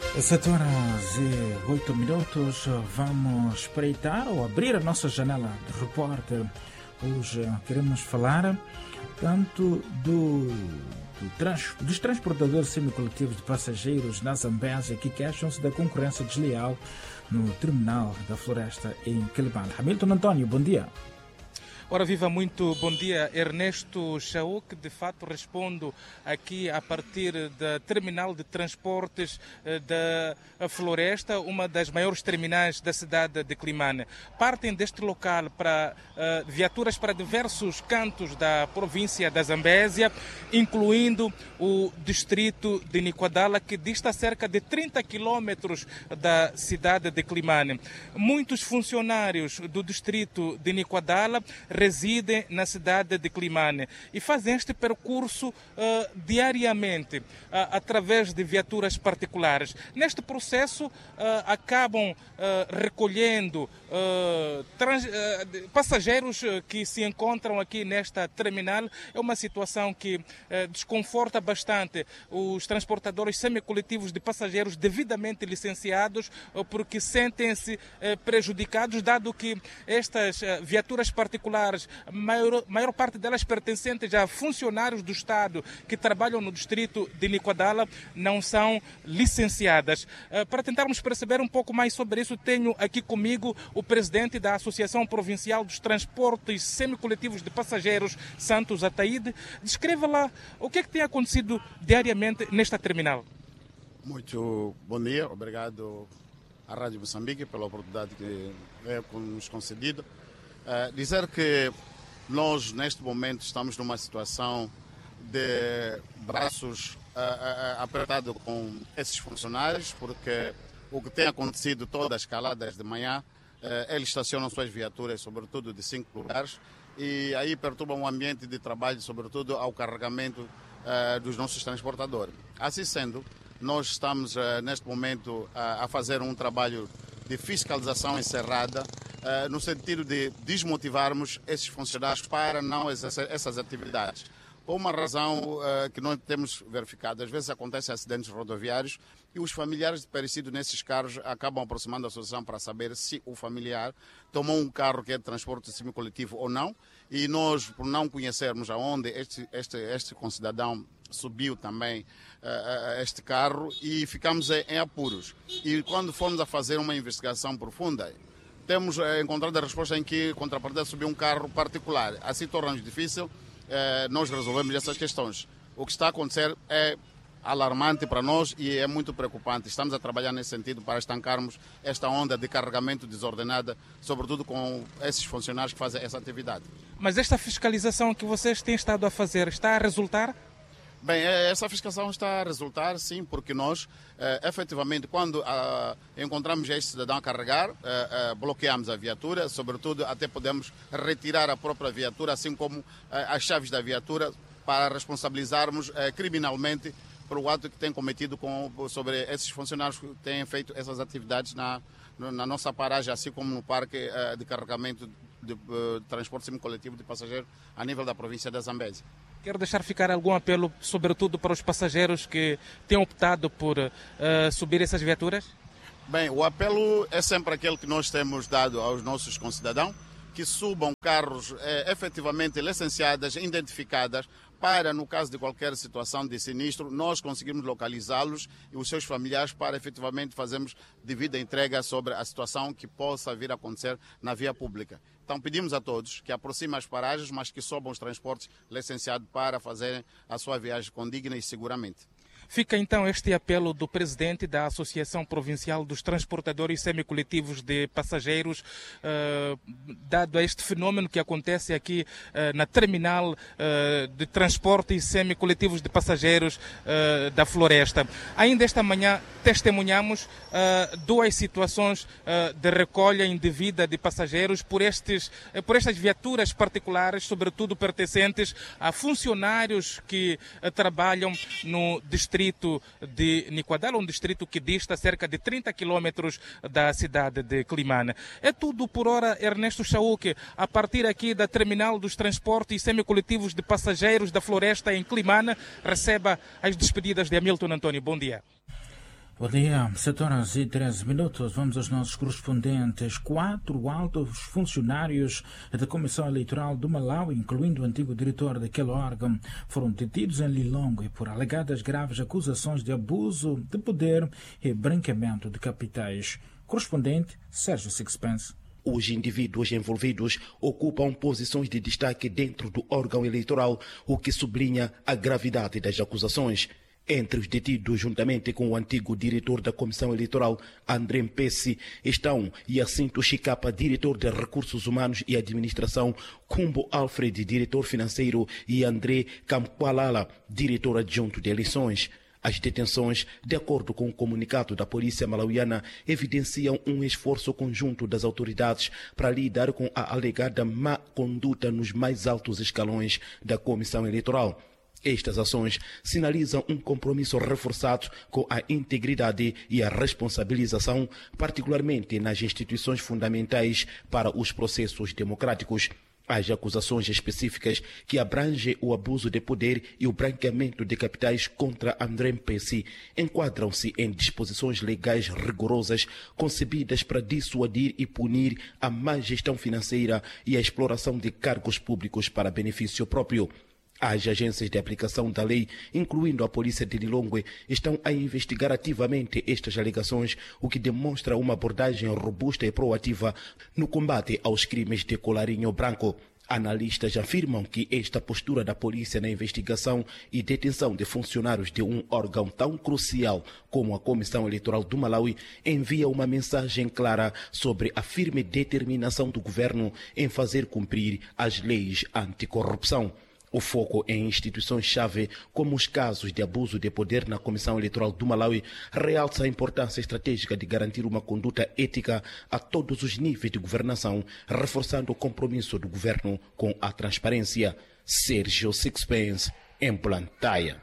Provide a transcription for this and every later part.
7h08, vamos espreitar ou abrir a nossa janela de repórter. Hoje queremos falar tanto dos transportadores semicoletivos de passageiros na Zambésia que queixam-se da concorrência desleal no terminal da Floresta em Quelimane. Hamilton António, bom dia. Ora viva, muito bom dia. Ernesto Chauk, de fato respondo aqui a partir da terminal de transportes da Floresta, uma das maiores terminais da cidade de Quelimane. Partem deste local para viaturas para diversos cantos da província da Zambésia, incluindo o distrito de Niquadala, que dista cerca de 30 quilômetros da cidade de Quelimane. Muitos funcionários do distrito de Niquadala residem na cidade de Quelimane e fazem este percurso diariamente através de viaturas particulares. Neste processo acabam recolhendo passageiros que se encontram aqui nesta terminal. É uma situação que desconforta bastante os transportadores semicoletivos de passageiros devidamente licenciados, porque sentem-se prejudicados, dado que estas viaturas particulares, a maior parte delas pertencentes a funcionários do Estado que trabalham no distrito de Niquadala, não são licenciadas. Para tentarmos perceber um pouco mais sobre isso, tenho aqui comigo o presidente da Associação Provincial dos Transportes Semicoletivos de Passageiros, Santos Ataíde. Descreva lá o que é que tem acontecido diariamente nesta terminal. Muito bom dia, obrigado à Rádio Moçambique pela oportunidade que nos concedido. Dizer que nós, neste momento, estamos numa situação de braços apertados com esses funcionários, porque o que tem acontecido todas as caladas de manhã, eles estacionam suas viaturas, sobretudo de 5 lugares, e aí perturbam o ambiente de trabalho, sobretudo ao carregamento dos nossos transportadores. Assim sendo, nós estamos, neste momento, a fazer um trabalho de fiscalização encerrada, no sentido de desmotivarmos esses funcionários para não exercer essas atividades. Por uma razão que nós temos verificado, às vezes acontecem acidentes rodoviários e os familiares de perecidos nesses carros acabam aproximando a associação para saber se o familiar tomou um carro que é de transporte semicoletivo ou não, e nós, por não conhecermos aonde este concidadão subiu também este carro, e ficamos em apuros. E quando formos a fazer uma investigação profunda, temos encontrado a resposta em que, contrapartida, subiu um carro particular. Assim torna-nos difícil nós resolvemos essas questões. O que está a acontecer é alarmante para nós e é muito preocupante. Estamos a trabalhar nesse sentido para estancarmos esta onda de carregamento desordenada, sobretudo com esses funcionários que fazem essa atividade. Mas esta fiscalização que vocês têm estado a fazer está a resultar? Bem, essa fiscalização está a resultar, sim, porque nós, efetivamente, quando encontramos este cidadão a carregar, bloqueamos a viatura, sobretudo até podemos retirar a própria viatura, assim como as chaves da viatura, para responsabilizarmos criminalmente por o ato que tem cometido sobre esses funcionários que têm feito essas atividades na nossa paragem, assim como no parque de carregamento de transporte semicoletivo de passageiros a nível da província da Zambésia. Quero deixar ficar algum apelo, sobretudo para os passageiros que têm optado por subir essas viaturas? Bem, o apelo é sempre aquele que nós temos dado aos nossos concidadãos, que subam carros efetivamente licenciadas, identificadas, para, no caso de qualquer situação de sinistro, nós conseguirmos localizá-los e os seus familiares para efetivamente fazermos devida entrega sobre a situação que possa vir a acontecer na via pública. Então pedimos a todos que aproximem as paragens, mas que sobam os transportes licenciados para fazerem a sua viagem condigna e seguramente. Fica então este apelo do presidente da Associação Provincial dos Transportadores Semicoletivos de Passageiros, dado a este fenômeno que acontece aqui na terminal de transportes semicoletivos de passageiros da Floresta. Ainda esta manhã testemunhamos duas situações de recolha indevida de passageiros por estas viaturas particulares, sobretudo pertencentes a funcionários que trabalham no distrito de Niquadala, um distrito que dista cerca de 30 quilômetros da cidade de Quelimane. É tudo por hora, Ernesto Chauk, a partir aqui da terminal dos transportes semicoletivos de passageiros da Floresta em Quelimane. Receba as despedidas de Hamilton António. Bom dia. Bom dia, 7 horas e 13 minutos. Vamos aos nossos correspondentes. 4 altos funcionários da Comissão Eleitoral do Malawi, incluindo o antigo diretor daquele órgão, foram detidos em Lilongwe por alegadas graves acusações de abuso de poder e branqueamento de capitais. Correspondente Sérgio Sixpence. Os indivíduos envolvidos ocupam posições de destaque dentro do órgão eleitoral, o que sublinha a gravidade das acusações. Entre os detidos, juntamente com o antigo diretor da Comissão Eleitoral, André Mpesi, estão Jacinto Chicapa, diretor de Recursos Humanos e Administração, Kumbo Alfred, diretor financeiro, e André Kamkwalala, diretor adjunto de eleições. As detenções, de acordo com o comunicado da polícia malauiana, evidenciam um esforço conjunto das autoridades para lidar com a alegada má conduta nos mais altos escalões da Comissão Eleitoral. Estas ações sinalizam um compromisso reforçado com a integridade e a responsabilização, particularmente nas instituições fundamentais para os processos democráticos. As acusações específicas que abrangem o abuso de poder e o branqueamento de capitais contra André Mpesi enquadram-se em disposições legais rigorosas concebidas para dissuadir e punir a má gestão financeira e a exploração de cargos públicos para benefício próprio. As agências de aplicação da lei, incluindo a polícia de Lilongwe, estão a investigar ativamente estas alegações, o que demonstra uma abordagem robusta e proativa no combate aos crimes de colarinho branco. Analistas afirmam que esta postura da polícia na investigação e detenção de funcionários de um órgão tão crucial como a Comissão Eleitoral do Malawi envia uma mensagem clara sobre a firme determinação do governo em fazer cumprir as leis anticorrupção. O foco em instituições-chave, como os casos de abuso de poder na Comissão Eleitoral do Malawi, realça a importância estratégica de garantir uma conduta ética a todos os níveis de governação, reforçando o compromisso do governo com a transparência. Sérgio Sixpence, em Blantyre.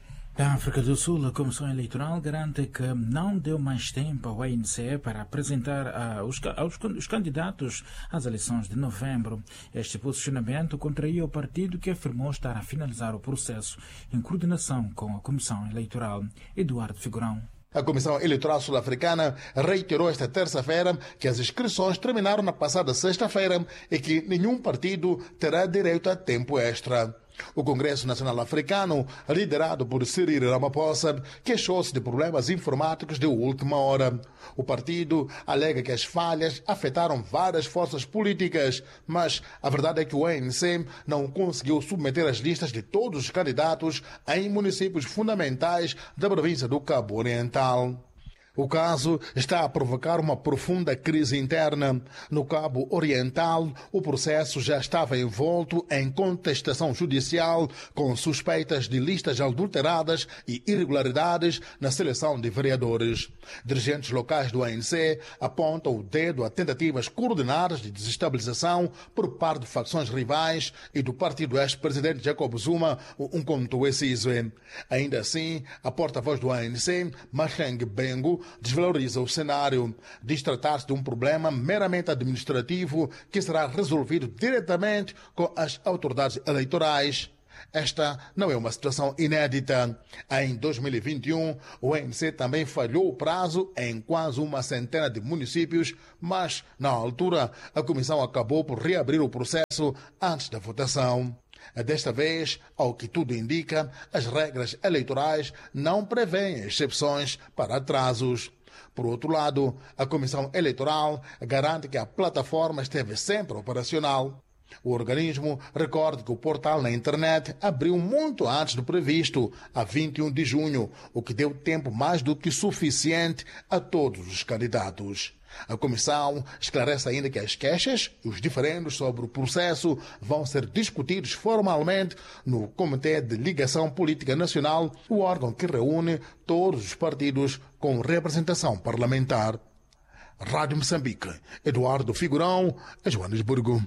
Da África do Sul, a Comissão Eleitoral garante que não deu mais tempo ao ANC para apresentar os candidatos às eleições de novembro. Este posicionamento contraria o partido que afirmou estar a finalizar o processo em coordenação com a Comissão Eleitoral. Eduardo Figurão. A Comissão Eleitoral Sul-Africana reiterou esta terça-feira que as inscrições terminaram na passada sexta-feira e que nenhum partido terá direito a tempo extra. O Congresso Nacional Africano, liderado por Cyril Ramaphosa, queixou-se de problemas informáticos de última hora. O partido alega que as falhas afetaram várias forças políticas, mas a verdade é que o ANC não conseguiu submeter as listas de todos os candidatos em municípios fundamentais da província do Cabo Oriental. O caso está a provocar uma profunda crise interna. No Cabo Oriental, o processo já estava envolto em contestação judicial com suspeitas de listas adulteradas e irregularidades na seleção de vereadores. Dirigentes locais do ANC apontam o dedo a tentativas coordenadas de desestabilização por parte de facções rivais e do partido ex-presidente Jacob Zuma, o Umkhonto Sizwe. Ainda assim, a porta-voz do ANC, Maheng Bengu, desvaloriza o cenário. Diz tratar-se de um problema meramente administrativo que será resolvido diretamente com as autoridades eleitorais. Esta não é uma situação inédita. Em 2021, o ANC também falhou o prazo em quase uma centena de municípios, mas, na altura, a Comissão acabou por reabrir o processo antes da votação. Desta vez, ao que tudo indica, as regras eleitorais não prevêem exceções para atrasos. Por outro lado, a Comissão Eleitoral garante que a plataforma esteve sempre operacional. O organismo recorda que o portal na internet abriu muito antes do previsto, a 21 de junho, o que deu tempo mais do que suficiente a todos os candidatos. A Comissão esclarece ainda que as queixas e os diferendos sobre o processo vão ser discutidos formalmente no Comitê de Ligação Política Nacional, o órgão que reúne todos os partidos com representação parlamentar. Rádio Moçambique, Eduardo Figurão, Joanesburgo.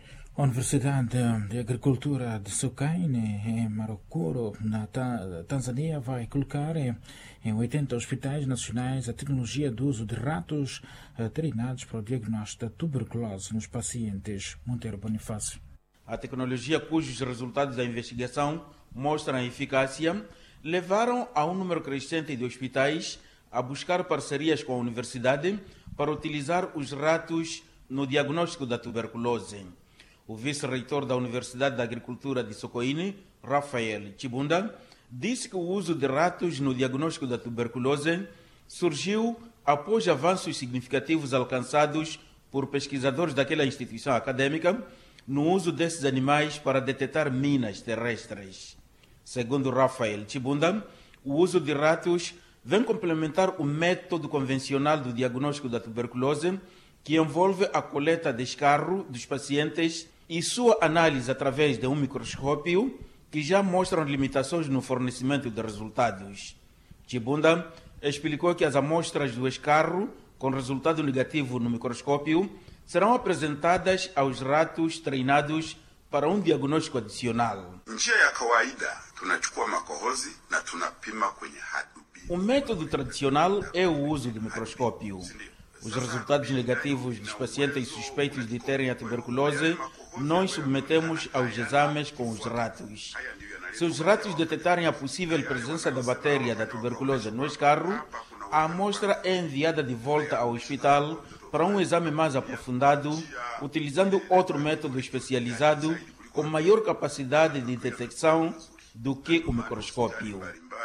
A Universidade de Agricultura de Sokaine, em Marokoro, na Tanzânia, vai colocar em 80 hospitais nacionais a tecnologia do uso de ratos treinados para o diagnóstico da tuberculose nos pacientes. Monteiro Bonifácio. A tecnologia cujos resultados da investigação mostram a eficácia levaram a um número crescente de hospitais a buscar parcerias com a universidade para utilizar os ratos no diagnóstico da tuberculose. O vice-reitor da Universidade da Agricultura de Socoine, Rafael Chibunda, disse que o uso de ratos no diagnóstico da tuberculose surgiu após avanços significativos alcançados por pesquisadores daquela instituição acadêmica no uso desses animais para detectar minas terrestres. Segundo Rafael Chibunda, o uso de ratos vem complementar o método convencional do diagnóstico da tuberculose, que envolve a coleta de escarro dos pacientes e sua análise através de um microscópio, que já mostram limitações no fornecimento de resultados. Chibunda explicou que as amostras do escarro, com resultado negativo no microscópio, serão apresentadas aos ratos treinados para um diagnóstico adicional. O método tradicional é o uso do microscópio. Os resultados negativos dos pacientes suspeitos de terem a tuberculose, nós submetemos aos exames com os ratos. Se os ratos detectarem a possível presença da bactéria da tuberculose no escarro, a amostra é enviada de volta ao hospital para um exame mais aprofundado, utilizando outro método especializado com maior capacidade de detecção do que o microscópio.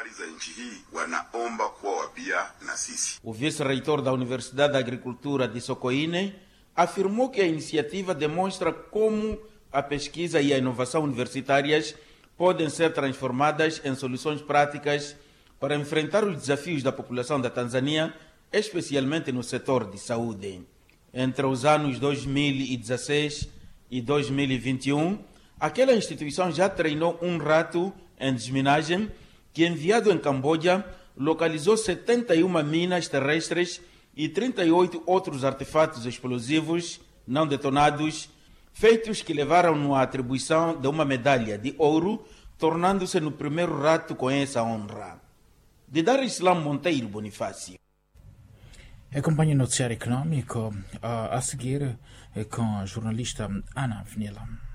O vice-reitor da Universidade da Agricultura de Socoine afirmou que a iniciativa demonstra como a pesquisa e a inovação universitárias podem ser transformadas em soluções práticas para enfrentar os desafios da população da Tanzânia, especialmente no setor de saúde. Entre os anos 2016 e 2021, aquela instituição já treinou um rato em desminagem que, enviado em Camboja, localizou 71 minas terrestres e 38 outros artefatos explosivos não detonados, feitos que levaram-no à atribuição de uma medalha de ouro, tornando-se no primeiro rato com essa honra. De Dar Islam Monteiro Bonifácio. Acompanhe o noticiário econômico a seguir com a jornalista Ana Vinila.